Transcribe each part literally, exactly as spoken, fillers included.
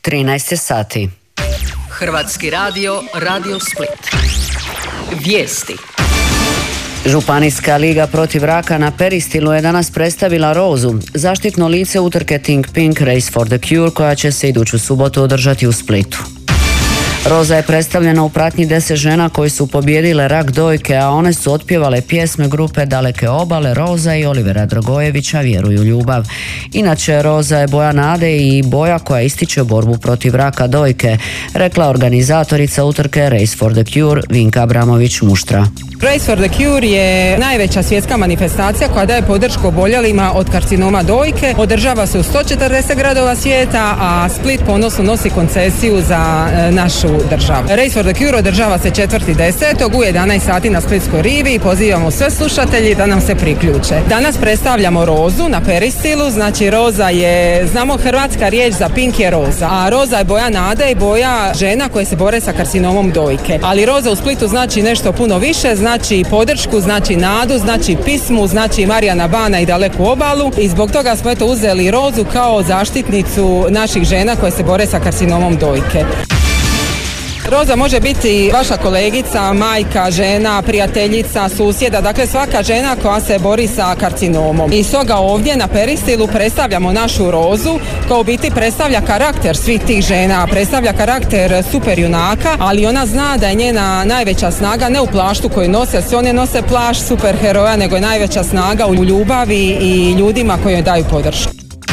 trinaest sati. Hrvatski radio, Radio Split. Vijesti. Županijska liga protiv raka na Peristilu je danas predstavila Rozu, zaštitno lice utrke Think Pink Race for the Cure, koja će se iduću subotu održati u Splitu. Roza je predstavljena u pratnji deset žena koji su pobijedile rak dojke, a one su otpjevale pjesme grupe Daleke obale, Roza i Olivera Dragojevića Vjeruju ljubav. Inače, Roza je boja nade i boja koja ističe borbu protiv raka dojke, rekla organizatorica utrke Race for the Cure Vinka Abramović-Muštra. Race for the Cure je najveća svjetska manifestacija koja daje podršku oboljelima od karcinoma dojke. Održava se u sto četrdeset gradova svijeta, a Split ponosno nosi koncesiju za e, našu državu. Race for the Cure održava se četvrti desetog u jedanaest sati na Splitskoj rivi i pozivamo sve slušatelji da nam se priključe. Danas predstavljamo Rozu na Peristilu, znači Roza je, znamo hrvatska riječ za pink je roza, a Roza je boja nade i boja žena koje se bore sa karcinomom dojke. Ali Roza u Splitu znači nešto puno više, znači podršku, znači nadu, znači pismu, znači Marijana Bana i Daleku obalu, i zbog toga smo eto uzeli Rozu kao zaštitnicu naših žena koje se bore sa karcinomom dojke. Roza može biti vaša kolegica, majka, žena, prijateljica, susjeda, dakle svaka žena koja se bori sa karcinomom. I stoga ovdje na Peristilu predstavljamo našu Rozu, koja u biti predstavlja karakter svih tih žena, predstavlja karakter super junaka, ali ona zna da je njena najveća snaga ne u plaštu koju nose, sve one nose plašt super heroja, nego je najveća snaga u ljubavi i ljudima koji joj daju podršku.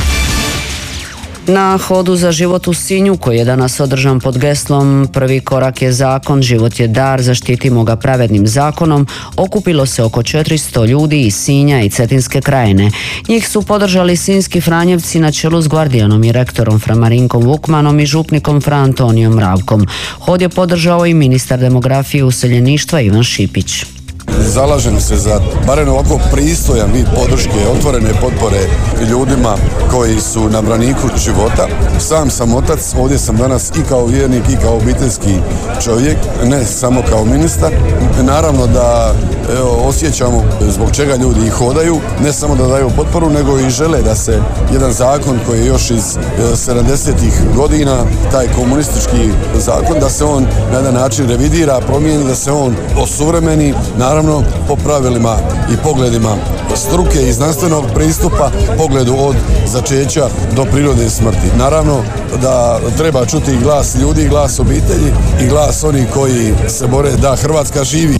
Na hodu za život u Sinju, koji je danas održan pod geslom Prvi korak je zakon, život je dar, zaštitimo ga pravednim zakonom, okupilo se oko četiristo ljudi iz Sinja i Cetinske krajine. Njih su podržali sinjski Franjevci na čelu s gvardijanom i rektorom Fra Marinkom Vukmanom i župnikom Fra Antonijom Mravkom. Hod je podržao i ministar demografije i useljeništva Ivan Šipić. Zalažem se za barem ovako pristojan vid podrške, otvorene potpore ljudima koji su na braniku života. Sam sam otac, ovdje sam danas i kao vjernik i kao obiteljski čovjek, ne samo kao ministar. Naravno da evo, osjećamo zbog čega ljudi i hodaju, ne samo da daju potporu, nego i žele da se jedan zakon koji je još iz sedamdesetih godina, taj komunistički zakon, da se on na jedan način revidira, promijeni, da se on osuvremeni, naravno po pravilima i pogledima struke i znanstvenog pristupa, pogledu od začeća do prirode i smrti. Naravno da treba čuti i glas ljudi, i glas obitelji i glas onih koji se bore da Hrvatska živi.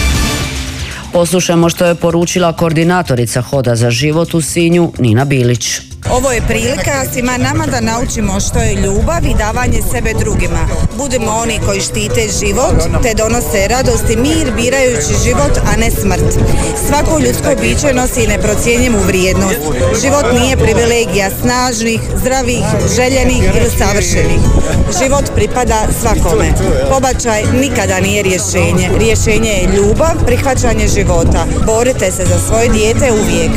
Poslušajmo što je poručila koordinatorica Hoda za život u Sinju Nina Bilić. Ovo je prilika svima nama da naučimo što je ljubav i davanje sebe drugima. Budemo oni koji štite život te donose radost i mir birajući život, a ne smrt. Svako ljudsko biće nosi neprocjenjivu vrijednost. Život nije privilegija snažnih, zdravih, željenih ili savršenih. Život pripada svakome. Pobačaj nikada nije rješenje. Rješenje je ljubav, prihvaćanje života. Borite se za svoje dijete uvijek.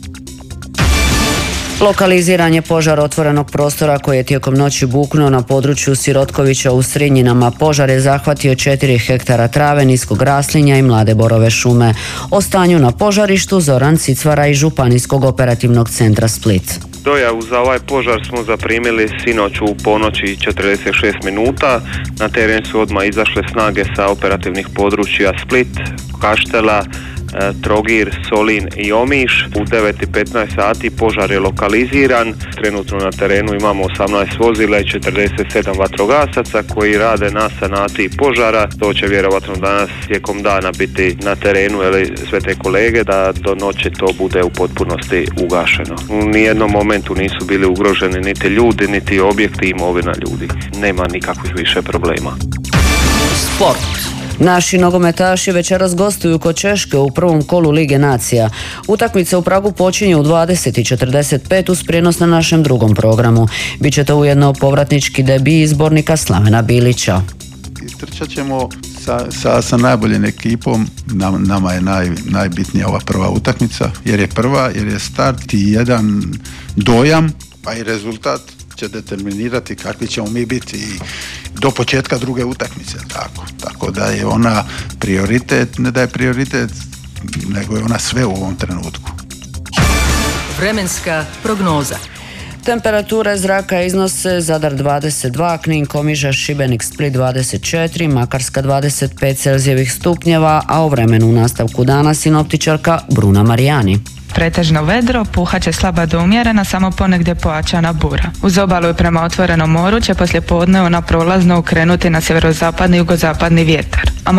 Lokaliziran je požar otvorenog prostora koji je tijekom noći buknuo na području Sirotkovića u Srinjinama. Požar je zahvatio četiri hektara trave, niskog raslinja i mlade borove šume. O stanju na požarištu Zoran Cicvara iz Županijskog operativnog centra Split. Dojavu za ovaj požar smo zaprimili sinoć u ponoći četrdeset šest minuta. Na teren su odmah izašle snage sa operativnih područja Split, Kaštela, Trogir, Solin i Omiš. U devet i petnaest sati požar je lokaliziran. Trenutno na terenu imamo osamnaest vozila i četrdeset sedam vatrogasaca koji rade na sanaciji požara. To će vjerovatno danas tijekom dana biti na terenu, ili sve te kolege, da do noći to bude u potpunosti ugašeno. U nijednom momentu nisu bili ugroženi niti ljudi, niti objekti i imovina ljudi. Nema nikakvih više problema. Sport. Naši nogometaši večeras gostuju kod Češke u prvom kolu Lige nacija. Utakmica u Pragu počinje u dvadeset i četrdeset pet uz prijenos na našem drugom programu. Biće to ujedno povratnički debi izbornika Slavena Bilića. Trčat ćemo sa, sa, sa najboljim ekipom. Nam, nama je naj, najbitnija ova prva utakmica, jer je prva, jer je start i jedan dojam, pa i rezultat će determinirati kakvi ćemo mi biti i do početka druge utakmice. Tako, tako da je ona prioritet, ne da je prioritet, nego je ona sve u ovom trenutku. Vremenska prognoza. Temperature zraka iznose Zadar dvadeset dva, Knin, Komiža, Šibenik, Split dvadeset četiri, Makarska dvadeset pet Celzijevih stupnjeva, a o vremenu u nastavku dana sinoptičarka Bruna Marijani. Pretežno vedro, puhat će slaba do umjerena, samo ponegdje pojačana bura. Uz obalu i prema otvorenom moru će poslijepodne ona prolazno ukrenuti na sjeverozapadni i jugozapadni vjetar.